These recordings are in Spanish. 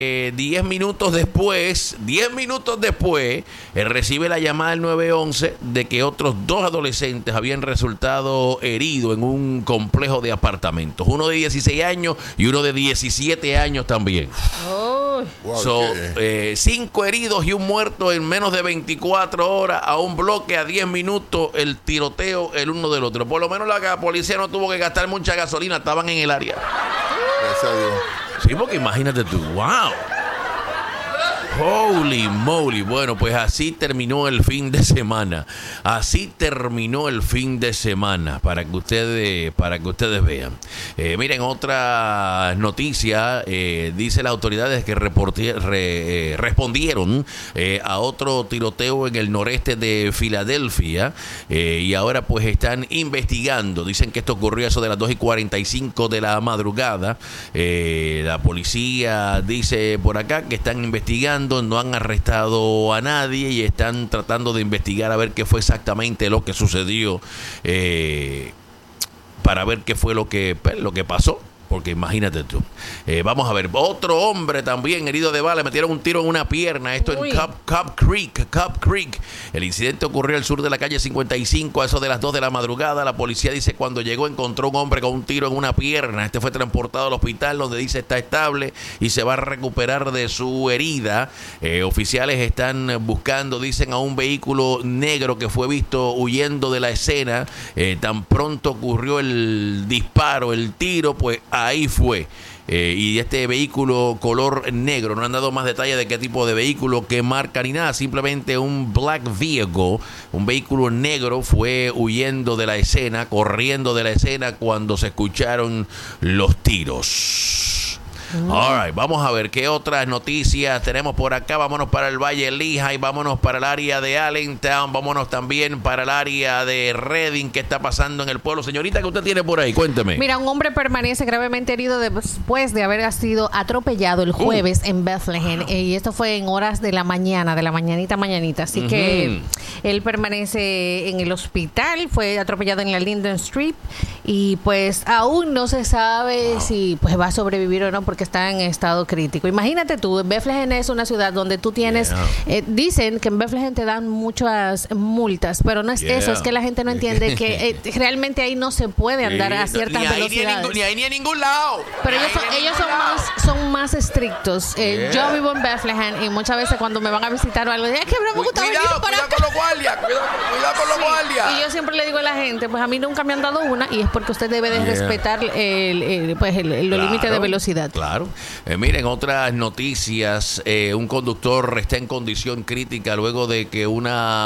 10 minutos después, recibe la llamada del 911 de que otros 2 adolescentes habían resultado heridos en un complejo de apartamentos. Uno de 16 años y uno de 17 años también. Wow, 5 heridos y un muerto en menos de 24 horas a un bloque a 10 minutos el tiroteo el uno del otro. Por lo menos la policía no tuvo que gastar mucha gasolina, estaban en el área. Gracias a Dios. Sí, porque imagínate tú, wow. Holy moly. Bueno, pues así terminó el fin de semana. Para que ustedes vean. Miren, otra noticia. Dice las autoridades que respondieron a otro tiroteo en el noreste de Filadelfia. Y ahora pues están investigando. Dicen que esto ocurrió a eso de las 2:45 de la madrugada. La policía dice por acá que están investigando. No han arrestado a nadie y están tratando de investigar a ver qué fue exactamente lo que sucedió, para ver qué fue lo que pasó. Porque imagínate tú. Vamos a ver, otro hombre también herido de bala, metieron un tiro en una pierna. Esto en Cobb Creek. El incidente ocurrió al sur de la calle 55 a eso de las 2 de la madrugada. La policía dice cuando llegó encontró un hombre con un tiro en una pierna. Este fue transportado al hospital donde dice está estable y se va a recuperar de su herida. Oficiales están buscando, dicen, a un vehículo negro que fue visto huyendo de la escena. Tan pronto ocurrió el disparo, el tiro, pues ahí fue. Y este vehículo color negro, no han dado más detalles de qué tipo de vehículo, qué marca ni nada, simplemente un black vehicle, un vehículo negro fue huyendo de la escena, corriendo de la escena cuando se escucharon los tiros. All right, vamos a ver qué otras noticias tenemos por acá. Vámonos para el Valle Lehigh, vámonos para el área de Allentown, vámonos también para el área de Reading. ¿Qué está pasando en el pueblo? Señorita, ¿qué usted tiene por ahí? Cuénteme. Mira, un hombre permanece gravemente herido después de haber sido atropellado el jueves en Bethlehem. Y esto fue en horas de la mañanita. Así que él permanece en el hospital, fue atropellado en la Linden Street y pues aún no se sabe si pues va a sobrevivir o no, porque está en estado crítico. Imagínate tú, Bethlehem es una ciudad donde tú tienes, dicen que en Bethlehem te dan muchas multas, pero no es eso, es que la gente no entiende que realmente ahí no se puede andar a ciertas velocidades. Ni ahí ni en ningún lado. Pero ellos son más estrictos. Yo vivo en Bethlehem y muchas veces cuando me van a visitar o algo, es que me gusta venir para acá. Cuidado con los guardias, cuidado con los guardias. Y yo siempre le digo a la gente, pues a mí nunca me han dado una y es porque usted debe de respetar los límites de velocidad. Claro. Miren, otras noticias. Un conductor está en condición crítica luego de que una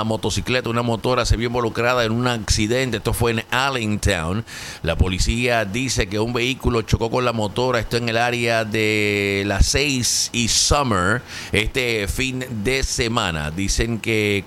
motora se vio involucrada en un accidente. Esto fue en Allentown. La policía dice que un vehículo chocó con la motora. Esto en el área de las 6 y Summer este fin de semana. Dicen que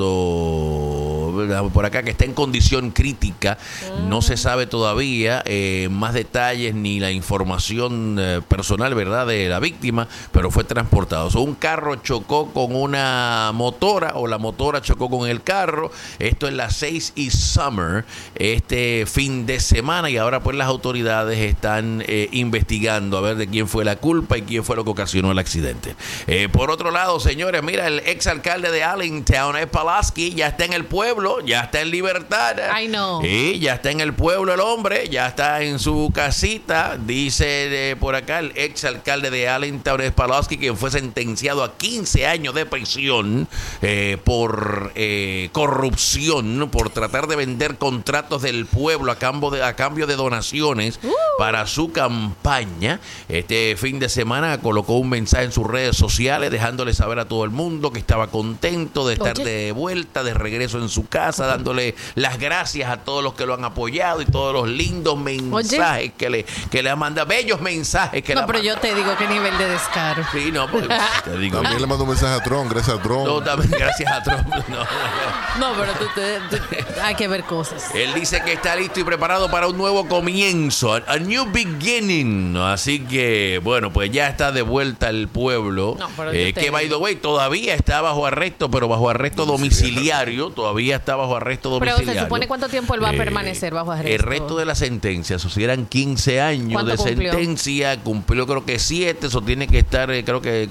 por acá que está en condición crítica. No se sabe todavía más detalles ni la información personal, ¿verdad?, de la víctima, pero fue transportado. Un carro chocó con una motora o la motora chocó con el carro. Esto es las 6 y Summer este fin de semana y ahora pues las autoridades están investigando a ver de quién fue la culpa y quién fue lo que ocasionó el accidente. Por otro lado, señores, mira, el exalcalde de Allentown, Pulaski, ya está en el pueblo, ya está en libertad. Ay, no. Y ya está en el pueblo el hombre, ya está en su casita. Dice por acá el exalcalde de Allentown, Pulaski, quien fue sentenciado a 15 años de prisión por corrupción, por tratar de vender contratos del pueblo a cambio de donaciones para su campaña. Este fin de semana colocó un mensaje en sus redes sociales dejándole saber a todo el mundo que estaba contento de estar de vuelta, de regreso en su casa, dándole las gracias a todos los que lo han apoyado y todos los lindos mensajes que le ha mandado, bellos mensajes que le ha mandado. Pero yo te digo qué nivel de descaro. Sí, no, porque te digo. También le mandó un mensaje a Trump, gracias a Trump. No, también gracias a Trump. No, pero hay que ver cosas. Él dice que está listo y preparado para un nuevo comienzo, a new beginning. Así que, bueno, pues ya está de vuelta el pueblo. No, que by the way, todavía está bajo arresto, pero bajo arresto domiciliario. Todavía está bajo arresto Pero domiciliario. se supone cuánto tiempo él va a permanecer bajo arresto. El resto de la sentencia, eso si eran 15 años de ¿Cuánto cumplió? sentencia, cumplió creo que 7, eso tiene que estar, creo que